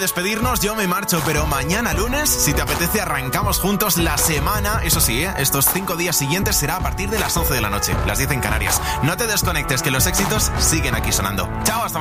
despedirnos, yo me marcho, pero mañana lunes, si te apetece, arrancamos juntos la semana. Eso sí, estos 5 días siguientes será a partir de las 11 de la noche, las 10 en Canarias. No te desconectes, que los éxitos siguen aquí sonando. Chao, hasta mañana.